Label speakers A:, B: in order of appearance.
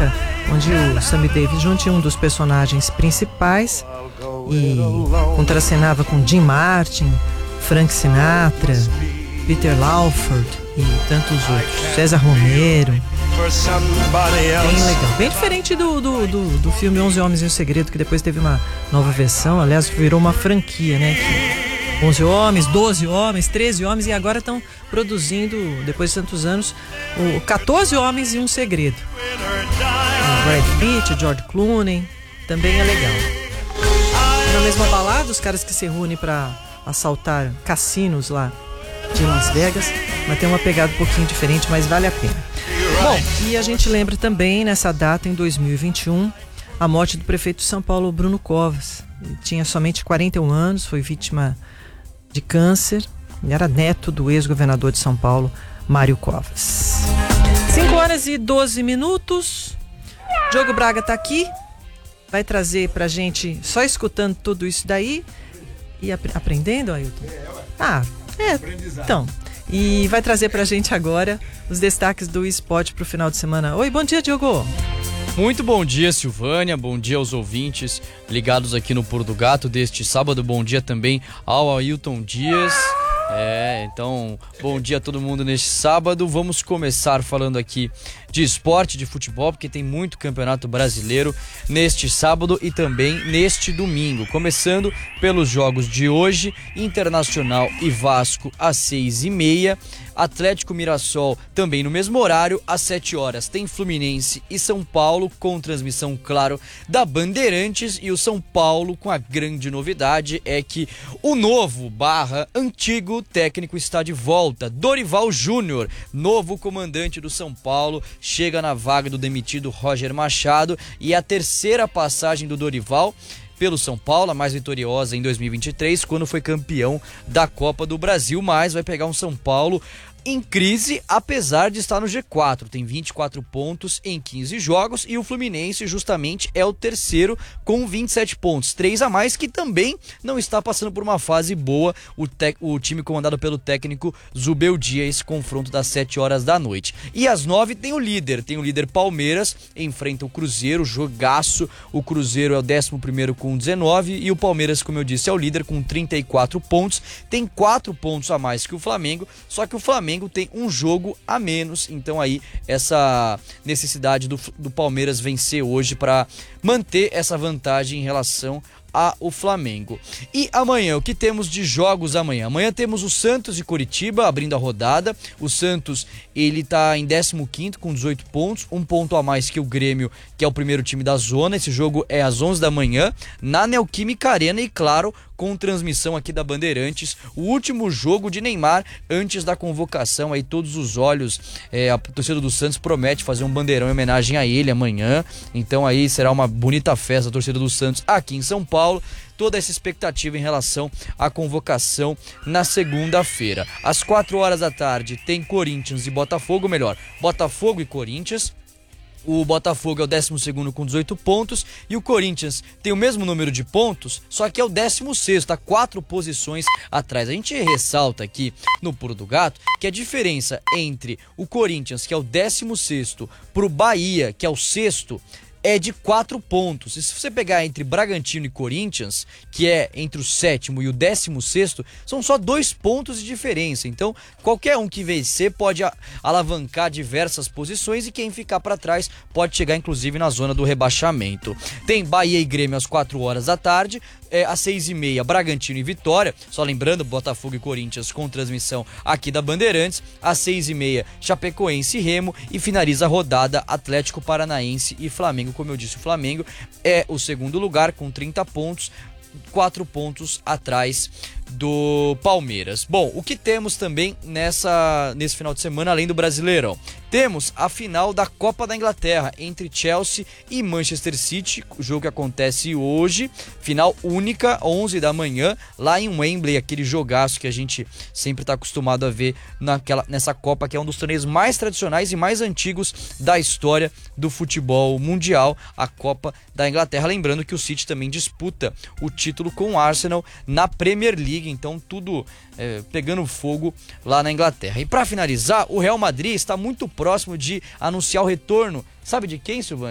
A: época onde o Sammy Davis Jr. tinha um dos personagens principais e contracenava com Jim Martin, Frank Sinatra, Peter Lawford e tantos outros, César Romero. Bem legal, bem diferente do filme 11 Homens e um Segredo, que depois teve uma nova versão, aliás virou uma franquia, né? 11 homens, 12 homens, 13 homens, e agora estão produzindo, depois de tantos anos, o 14 Homens e um Segredo. O Brad Pitt, George Clooney, também é legal. Na mesma balada, os caras que se reúnem para assaltar cassinos lá de Las Vegas, mas tem uma pegada um pouquinho diferente, mas vale a pena. Bom, e a gente lembra também, nessa data, em 2021, a morte do prefeito de São Paulo, Bruno Covas. Ele tinha somente 41 anos, foi vítima de câncer e era neto do ex-governador de São Paulo, Mário Covas. 5h12. Diogo Braga tá aqui, vai trazer pra gente, só escutando tudo isso daí e aprendendo, Ailton? Então, e vai trazer pra gente agora os destaques do esporte pro final de semana. Oi, bom dia, Diogo.
B: Muito bom dia, Silvânia, bom dia aos ouvintes ligados aqui no Pulo do Gato deste sábado, bom dia também ao Ailton Dias. Então, bom dia a todo mundo neste sábado. Vamos começar falando aqui de esporte, de futebol, porque tem muito campeonato brasileiro neste sábado e também neste domingo. Começando pelos jogos de hoje, Internacional e Vasco às 6h30, Atlético Mirassol também no mesmo horário, às 7 horas. Tem Fluminense e São Paulo, com transmissão, claro, da Bandeirantes, e o São Paulo com a grande novidade é que o antigo técnico está de volta. Dorival Júnior, novo comandante do São Paulo, chega na vaga do demitido Roger Machado, e a terceira passagem do Dorival pelo São Paulo, a mais vitoriosa em 2023, quando foi campeão da Copa do Brasil, mas vai pegar um São Paulo em crise, apesar de estar no G4, tem 24 pontos em 15 jogos, e o Fluminense justamente é o terceiro com 27 pontos, 3 a mais, que também não está passando por uma fase boa, o time comandado pelo técnico Zubeldia. Esse confronto das 7 horas da noite. E às 9 tem o líder Palmeiras, enfrenta o Cruzeiro, jogaço. O Cruzeiro é o 11º com 19, e o Palmeiras, como eu disse, é o líder com 34 pontos, tem 4 pontos a mais que o Flamengo, só que o Flamengo tem um jogo a menos, então aí essa necessidade do Palmeiras vencer hoje para manter essa vantagem em relação ao Flamengo. E amanhã, o que temos de jogos amanhã? Amanhã temos o Santos e Coritiba abrindo a rodada. O Santos, ele tá em 15º com 18 pontos, um ponto a mais que o Grêmio, que é o primeiro time da zona. Esse jogo é às 11 da manhã, na Neoquímica Arena, e claro, com transmissão aqui da Bandeirantes, o último jogo de Neymar antes da convocação. Aí todos os olhos, a torcida do Santos promete fazer um bandeirão em homenagem a ele amanhã, então aí será uma bonita festa a torcida do Santos aqui em São Paulo. Toda essa expectativa em relação à convocação na segunda-feira. Às 4 horas da tarde tem Corinthians e Botafogo, Botafogo e Corinthians. O Botafogo é o 12º com 18 pontos, e o Corinthians tem o mesmo número de pontos, só que é o 16º, está 4 posições atrás. A gente ressalta aqui no Pulo do Gato que a diferença entre o Corinthians, que é o 16º, para o Bahia, que é o 6º, é de 4 pontos. E se você pegar entre Bragantino e Corinthians, que é entre o 7º e o 16º, são só 2 pontos de diferença. Então, qualquer um que vencer pode alavancar diversas posições, e quem ficar para trás pode chegar inclusive na zona do rebaixamento. Tem Bahia e Grêmio às 4 horas da tarde, às 6h30, Bragantino e Vitória, só lembrando, Botafogo e Corinthians com transmissão aqui da Bandeirantes. Às 6h30, Chapecoense e Remo, e finaliza a rodada Atlético Paranaense e Flamengo. Como eu disse, o Flamengo é o segundo lugar com 30 pontos, 4 pontos atrás do Palmeiras. Bom, o que temos também nesse final de semana, além do Brasileirão? Temos a final da Copa da Inglaterra entre Chelsea e Manchester City, o jogo que acontece hoje, final única, 11 da manhã, lá em Wembley, aquele jogaço que a gente sempre está acostumado a ver nessa Copa, que é um dos torneios mais tradicionais e mais antigos da história do futebol mundial, a Copa da Inglaterra. Lembrando que o City também disputa o título com o Arsenal na Premier League, então tudo pegando fogo lá na Inglaterra. E para finalizar, o Real Madrid está muito próximo de anunciar o retorno, sabe de quem, Silvana?